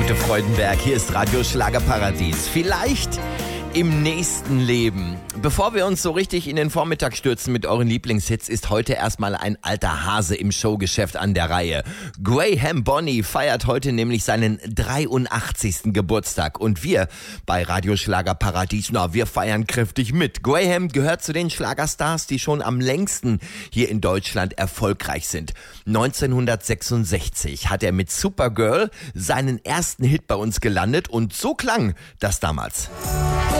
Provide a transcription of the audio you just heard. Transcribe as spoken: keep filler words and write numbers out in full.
Ute Freudenberg, hier ist Radio Schlagerparadies. Vielleicht im nächsten Leben. Bevor wir uns so richtig in den Vormittag stürzen mit euren Lieblingshits, ist heute erstmal ein alter Hase im Showgeschäft an der Reihe. Graham Bonny feiert heute nämlich seinen dreiundachtzigsten Geburtstag. Und wir bei Radio Schlagerparadies, na, wir feiern kräftig mit. Graham gehört zu den Schlagerstars, die schon am längsten hier in Deutschland erfolgreich sind. neunzehnhundertsechsundsechzig hat er mit Supergirl seinen ersten Hit bei uns gelandet und so klang das damals.